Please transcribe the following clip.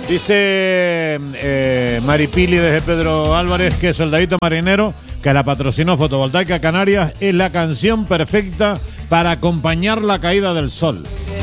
Dice Maripili desde Pedro Álvarez que Soldadito Marinero, que la patrocinó Fotovoltaica Canarias, es la canción perfecta para acompañar la caída del sol.